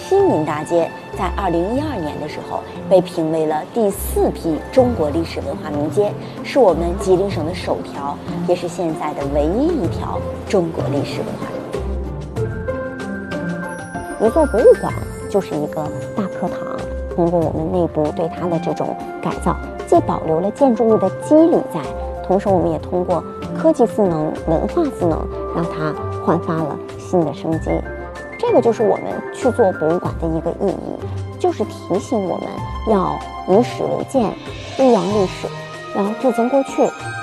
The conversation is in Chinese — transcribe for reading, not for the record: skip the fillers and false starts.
西明大街在2012年的时候被评为了第4批中国历史文化名街，是我们吉林省的首条，也是现在的唯一一条中国历史文化名街。一座博物馆就是一个大课堂，通过我们内部对它的这种改造，既保留了建筑物的肌理在，同时我们也通过科技赋能、文化赋能，让它焕发了新的生机。这个就是我们去做博物馆的一个意义，就是提醒我们要以史为鉴，勿忘历史，要致敬过去，